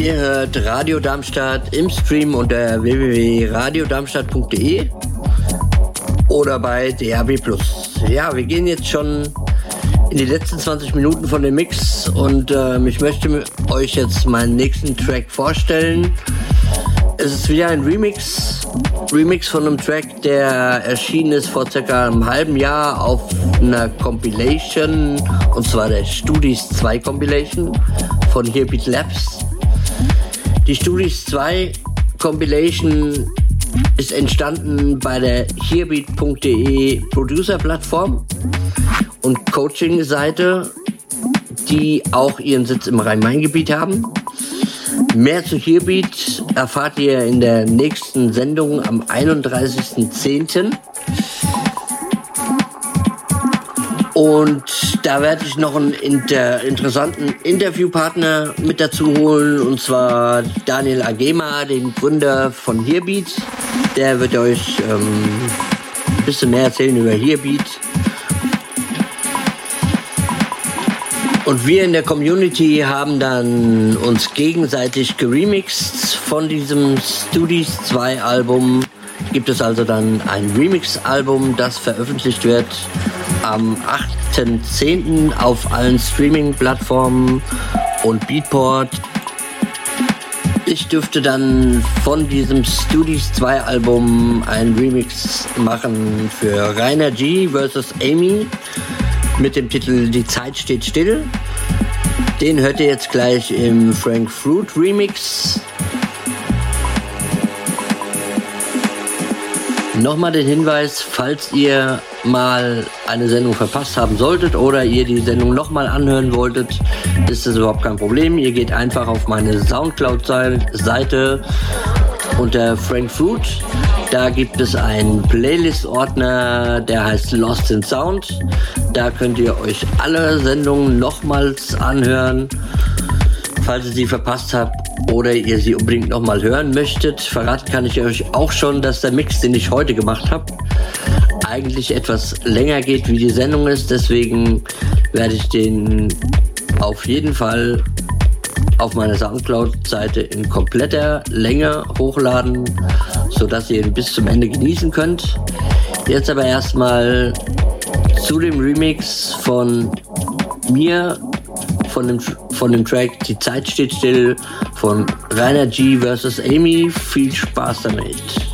Ihr hört Radio Darmstadt im Stream unter www.radiodarmstadt.de oder bei DAB+. Ja, wir gehen jetzt schon in die letzten 20 Minuten von dem Mix und ich möchte euch jetzt meinen nächsten Track vorstellen. Es ist wieder ein Remix von einem Track, der erschienen ist vor circa einem halben Jahr auf einer Compilation, und zwar der Studis 2 Compilation von Hearbeat Labs. Die Studis 2 Compilation ist entstanden bei der Hearbeat.de Producer-Plattform und Coaching-Seite, die auch ihren Sitz im Rhein-Main-Gebiet haben. Mehr zu Hearbeat erfahrt ihr in der nächsten Sendung am 31.10. Und da werde ich noch einen interessanten Interviewpartner mit dazu holen, und zwar Daniel Agema, den Gründer von Hearbeat. Der wird euch ein bisschen mehr erzählen über Hearbeat. Und wir in der Community haben dann uns gegenseitig geremixt. Von diesem Studis 2 Album gibt es also dann ein Remix-Album, das veröffentlicht wird am 8.10. auf allen Streaming-Plattformen und Beatport. Ich dürfte dann von diesem Studis 2 Album einen Remix machen für Rainer G vs. Amy mit dem Titel Die Zeit steht still. Den hört ihr jetzt gleich im Frank Fruit Remix. Nochmal den Hinweis, falls ihr mal eine Sendung verpasst haben solltet oder ihr die Sendung nochmal anhören wolltet, ist das überhaupt kein Problem. Ihr geht einfach auf meine Soundcloud-Seite unter Frank Fruit. Da gibt es einen Playlist-Ordner, der heißt Lost in Sound. Da könnt ihr euch alle Sendungen nochmals anhören, falls ihr sie verpasst habt oder ihr sie unbedingt nochmal hören möchtet. Verraten kann ich euch auch schon, dass der Mix, den ich heute gemacht habe, eigentlich etwas länger geht, wie die Sendung ist. Deswegen werde ich den auf jeden Fall auf meiner Soundcloud-Seite in kompletter Länge hochladen, sodass ihr ihn bis zum Ende genießen könnt. Jetzt aber erstmal zu dem Remix von mir, von dem Track Die Zeit steht still von Rainer G vs. Amy. Viel Spaß damit.